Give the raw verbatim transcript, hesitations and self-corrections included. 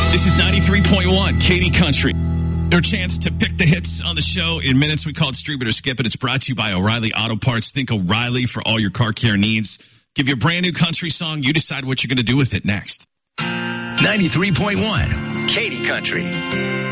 This is ninety-three point one, Katy Country. Your chance to pick the hits on the show in minutes. We call it Stream It or Skip It. It's brought to you by O'Reilly Auto Parts. Think O'Reilly for all your car care needs. Give you a brand new country song. You decide what you're going to do with it next. ninety-three point one, Katy Country.